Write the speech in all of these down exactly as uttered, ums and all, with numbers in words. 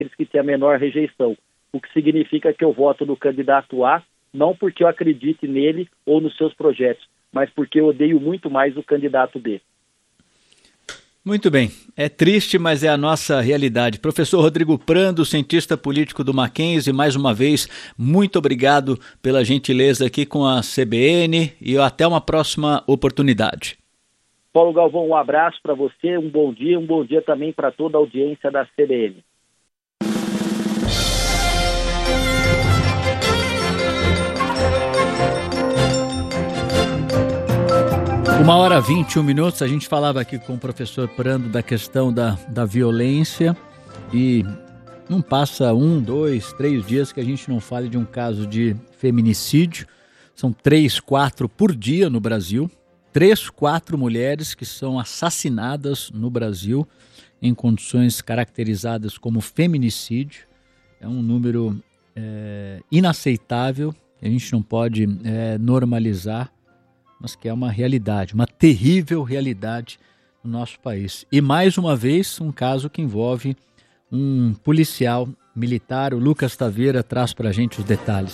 aqueles que têm a menor rejeição, o que significa que eu voto no candidato A, não porque eu acredite nele ou nos seus projetos, mas porque eu odeio muito mais o candidato B. Muito bem, é triste, mas é a nossa realidade. Professor Rodrigo Prando, cientista político do Mackenzie, mais uma vez, muito obrigado pela gentileza aqui com a C B N e até uma próxima oportunidade. Paulo Galvão, um abraço para você, um bom dia, um bom dia também para toda a audiência da C B N. Uma hora vinte e um minutos, a gente falava aqui com o professor Prando da questão da, da violência e não passa um, dois, três dias que a gente não fale de um caso de feminicídio. São três, quatro por dia no Brasil. Três, quatro mulheres que são assassinadas no Brasil em condições caracterizadas como feminicídio. É um número é, inaceitável, que a gente não pode é, normalizar, mas que é uma realidade, uma terrível realidade no nosso país. E mais uma vez, um caso que envolve um policial militar. O Lucas Taveira traz para a gente os detalhes.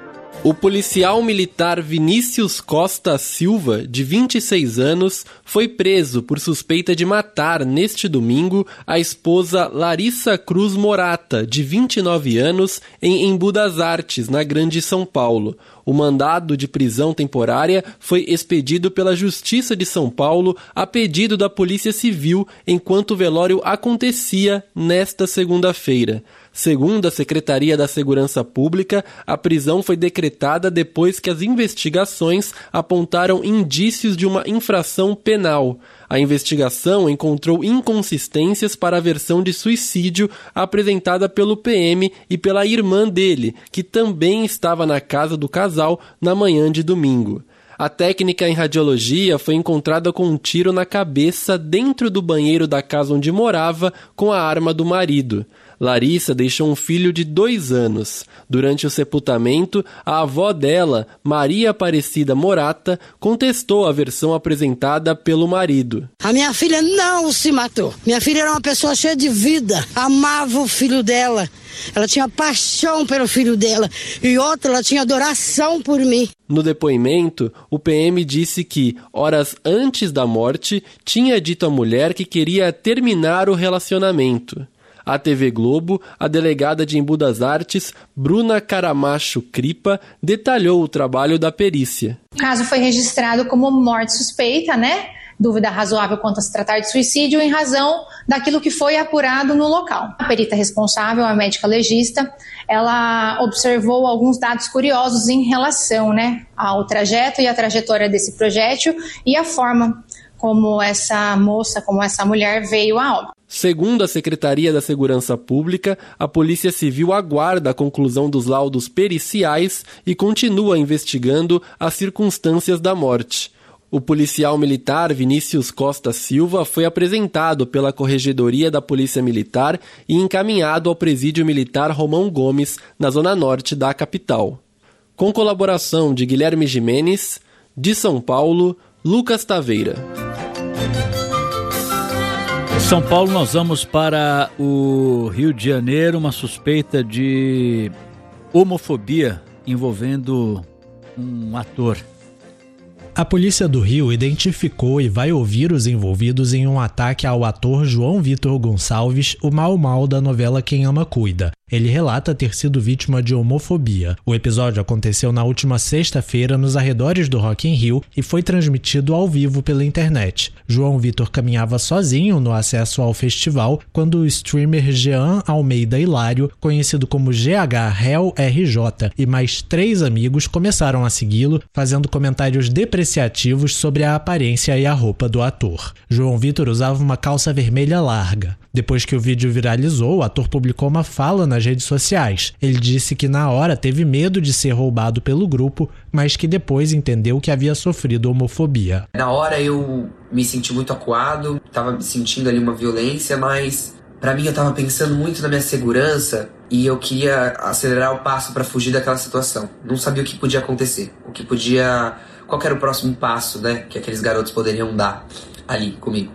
O policial militar Vinícius Costa Silva, de vinte e seis anos, foi preso por suspeita de matar, neste domingo, a esposa Larissa Cruz Morata, de vinte e nove anos, em Embu das Artes, na Grande São Paulo. O mandado de prisão temporária foi expedido pela Justiça de São Paulo a pedido da Polícia Civil, enquanto o velório acontecia nesta segunda-feira. Segundo a Secretaria da Segurança Pública, a prisão foi decretada depois que as investigações apontaram indícios de uma infração penal. A investigação encontrou inconsistências para a versão de suicídio apresentada pelo P M e pela irmã dele, que também estava na casa do casal na manhã de domingo. A técnica em radiologia foi encontrada com um tiro na cabeça dentro do banheiro da casa onde morava com a arma do marido. Larissa deixou um filho de dois anos. Durante o sepultamento, a avó dela, Maria Aparecida Morata, contestou a versão apresentada pelo marido. A minha filha não se matou. Minha filha era uma pessoa cheia de vida, amava o filho dela. Ela tinha paixão pelo filho dela. E outra, ela tinha adoração por mim. No depoimento, o P M disse que, horas antes da morte, tinha dito à mulher que queria terminar o relacionamento. À T V Globo, a delegada de Embu das Artes, Bruna Caramacho Cripa, detalhou o trabalho da perícia. O caso foi registrado como morte suspeita, né? Dúvida razoável quanto a se tratar de suicídio em razão daquilo que foi apurado no local. A perita responsável, a médica legista, ela observou alguns dados curiosos em relação, né, ao trajeto e a trajetória desse projétil e a forma como essa moça, como essa mulher veio a óbito. Segundo a Secretaria da Segurança Pública, a Polícia Civil aguarda a conclusão dos laudos periciais e continua investigando as circunstâncias da morte. O policial militar Vinícius Costa Silva foi apresentado pela Corregedoria da Polícia Militar e encaminhado ao Presídio Militar Romão Gomes, na zona norte da capital. Com colaboração de Guilherme Jimenez, de São Paulo, Lucas Taveira. São Paulo, nós vamos para o Rio de Janeiro, uma suspeita de homofobia envolvendo um ator. A polícia do Rio identificou e vai ouvir os envolvidos em um ataque ao ator João Vitor Gonçalves, o Mau Mau da novela Quem Ama Cuida. Ele relata ter sido vítima de homofobia. O episódio aconteceu na última sexta-feira nos arredores do Rock in Rio e foi transmitido ao vivo pela internet. João Vitor caminhava sozinho no acesso ao festival quando o streamer Jean Almeida Hilário, conhecido como G H Hell R J, e mais três amigos começaram a segui-lo, fazendo comentários depreciativos sobre a aparência e a roupa do ator. João Vitor usava uma calça vermelha larga. Depois que o vídeo viralizou, o ator publicou uma fala nas redes sociais. Ele disse que na hora teve medo de ser roubado pelo grupo, mas que depois entendeu que havia sofrido homofobia. Na hora eu me senti muito acuado, estava me sentindo ali uma violência, mas pra mim eu estava pensando muito na minha segurança e eu queria acelerar o passo para fugir daquela situação. Não sabia o que podia acontecer, o que podia, qual era o próximo passo, né, que aqueles garotos poderiam dar ali comigo.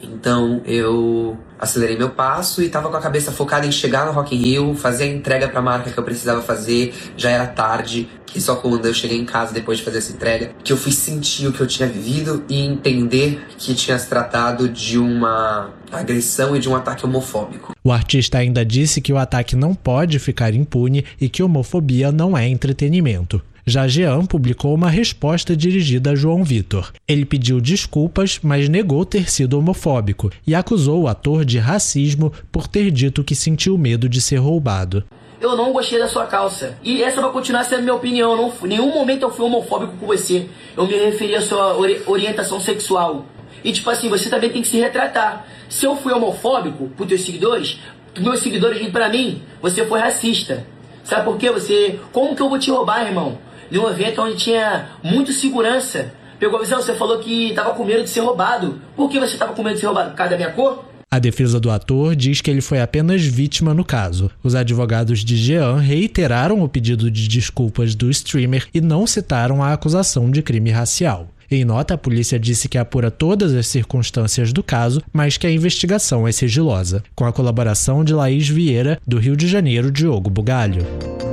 Então eu acelerei meu passo e tava com a cabeça focada em chegar no Rock in Rio, fazer a entrega pra marca que eu precisava fazer. Já era tarde, e só quando eu cheguei em casa depois de fazer essa entrega que eu fui sentir o que eu tinha vivido e entender que tinha se tratado de uma agressão e de um ataque homofóbico. O artista ainda disse que o ataque não pode ficar impune e que homofobia não é entretenimento. Já Jean publicou uma resposta dirigida a João Vitor. Ele pediu desculpas, mas negou ter sido homofóbico e acusou o ator de racismo por ter dito que sentiu medo de ser roubado. Eu não gostei da sua calça. E essa vai continuar sendo minha opinião. Não, em nenhum momento eu fui homofóbico com você. Eu me referi à sua ori- orientação sexual. E tipo assim, você também tem que se retratar. Se eu fui homofóbico pros teus seguidores, meus seguidores vêm pra mim, você foi racista. Sabe por quê? Você... Como que eu vou te roubar, irmão? Em um evento onde tinha muito segurança. Pegou a visão? Você falou que tava com medo de ser roubado. Por que você tava com medo de ser roubado? Por causa da minha cor? A defesa do ator diz que ele foi apenas vítima no caso. Os advogados de Jean reiteraram o pedido de desculpas do streamer e não citaram a acusação de crime racial. Em nota, a polícia disse que apura todas as circunstâncias do caso, mas que a investigação é sigilosa. Com a colaboração de Laís Vieira, do Rio de Janeiro, Diogo Bugalho.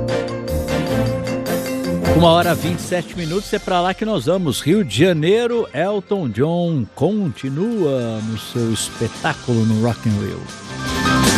Uma hora e vinte e sete minutos, é para lá que nós vamos. Rio de Janeiro, Elton John continua no seu espetáculo no Rock in Rio.